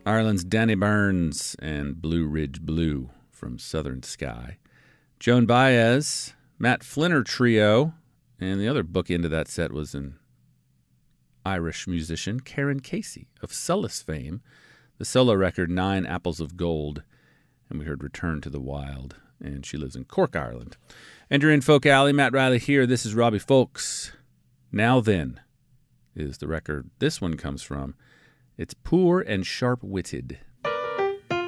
Ireland's Danny Burns and Blue Ridge Blue from Southern Sky. Joan Baez, Matt Flinner Trio, and the other bookend of that set was an Irish musician, Karen Casey of Sullis fame, the solo record 9 Apples of Gold, and we heard Return to the Wild, and she lives in Cork, Ireland. Entering Folk Alley, Matt Riley here. This is Robbie Folks. Now Then is the record this one comes from. It's Poor and Sharp-Witted.